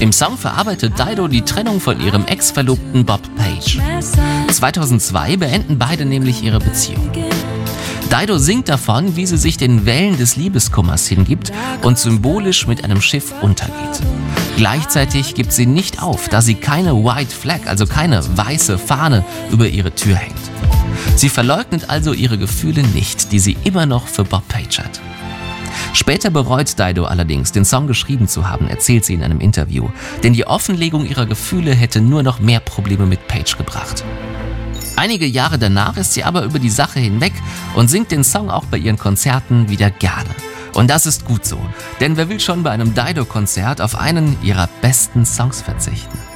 Im Song verarbeitet Dido die Trennung von ihrem Ex-Verlobten Bob Page. 2002 beenden beide nämlich ihre Beziehung. Dido singt davon, wie sie sich den Wellen des Liebeskummers hingibt und symbolisch mit einem Schiff untergeht. Gleichzeitig gibt sie nicht auf, da sie keine White Flag, also keine weiße Fahne, über ihre Tür hängt. Sie verleugnet also ihre Gefühle nicht, die sie immer noch für Bob Page hat. Später bereut Dido allerdings, den Song geschrieben zu haben, erzählt sie in einem Interview. Denn die Offenlegung ihrer Gefühle hätte nur noch mehr Probleme mit Page gebracht. Einige Jahre danach ist sie aber über die Sache hinweg und singt den Song auch bei ihren Konzerten wieder gerne. Und das ist gut so, denn wer will schon bei einem Dido-Konzert auf einen ihrer besten Songs verzichten?